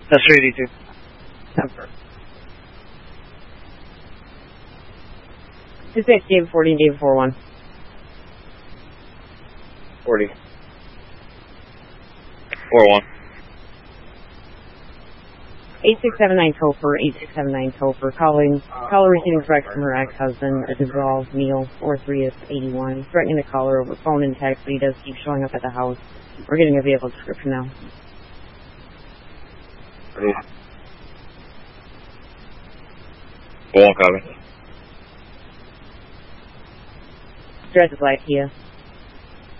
That's 382. Number. 26, David 40 and David 41. 40. 41. 8679 Topher, 8679 Topher, caller receiving threats from her ex-husband, DeVal Neal, 4381, threatening the caller over phone and text, but he does keep showing up at the house. We're getting a vehicle description now. Go on, copy. Dress is like Kia.